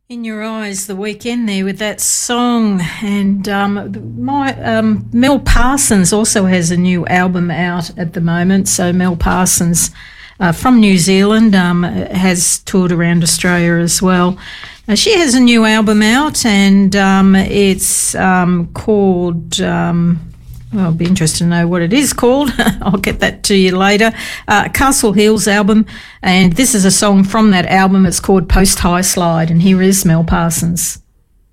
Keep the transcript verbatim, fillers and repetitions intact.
In Your Eyes, the weekend there with that song. And um, my um, Mel Parsons also has a new album out at the moment. So Mel Parsons uh, from New Zealand um, has toured around Australia as well. Uh, she has a new album out, and um, it's um, called... Um, well, I'll be interested to know what it is called. I'll get that to you later. Uh, Castle Hills album, and this is a song from that album. It's called Post High Slide, and here is Mel Parsons.